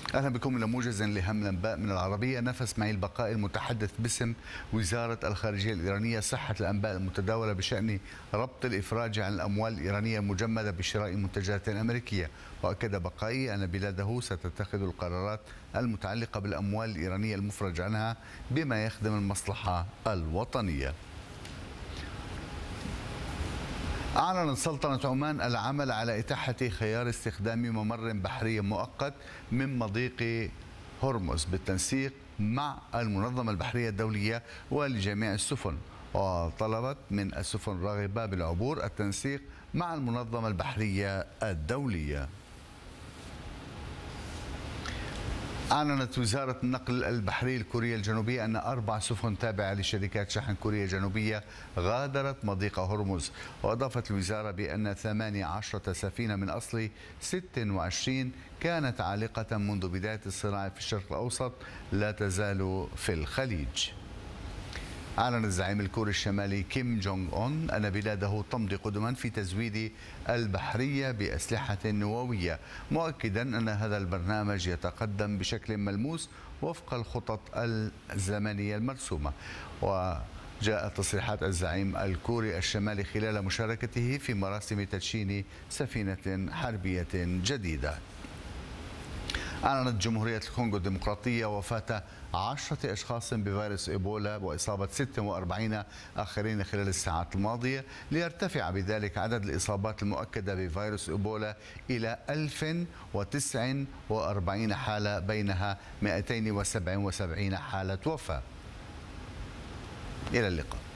أهلا بكم إلى موجز لهم الأنباء من العربية. نفى إسماعيل بقائي المتحدث باسم وزارة الخارجية الإيرانية صحة الأنباء المتداولة بشأن ربط الإفراج عن الأموال الإيرانية المجمدة بشراء منتجات أمريكية. وأكد بقائي أن بلاده ستتخذ القرارات المتعلقة بالأموال الإيرانية المفرج عنها بما يخدم المصلحة الوطنية. أعلنت سلطنة عمان العمل على إتاحة خيار استخدام ممر بحري مؤقت من مضيق هرمز بالتنسيق مع المنظمة البحرية الدولية ولجميع السفن، وطلبت من السفن الراغبة بالعبور التنسيق مع المنظمة البحرية الدولية. أعلنت وزارة النقل البحري الكورية الجنوبية أن 4 سفن تابعة لشركات شحن كورية جنوبية غادرت مضيق هرمز. وأضافت الوزارة بأن 18 سفينة من أصل 26 كانت عالقة منذ بداية الصراع في الشرق الأوسط لا تزال في الخليج. أعلن الزعيم الكوري الشمالي كيم جونغ أون أن بلاده تمضي قدما في تزويد البحرية بأسلحة نووية، مؤكدا أن هذا البرنامج يتقدم بشكل ملموس وفق الخطط الزمنية المرسومة. وجاءت تصريحات الزعيم الكوري الشمالي خلال مشاركته في مراسم تدشين سفينة حربية جديدة. أعلنت جمهورية الكونغو الديمقراطية وفاة 10 أشخاص بفيروس إيبولا وإصابة 46 آخرين خلال الساعات الماضية، ليرتفع بذلك عدد الإصابات المؤكدة بفيروس إيبولا إلى 1049 حالة، بينها 277 حالة وفاة. إلى اللقاء.